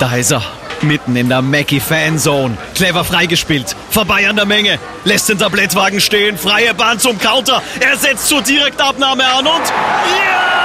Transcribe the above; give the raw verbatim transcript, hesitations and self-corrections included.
Da ist er, mitten in der Mackie-Fanzone. Clever freigespielt, vorbei an der Menge, lässt den Tablettwagen stehen, freie Bahn zum Counter. Er setzt zur Direktabnahme an und... Ja!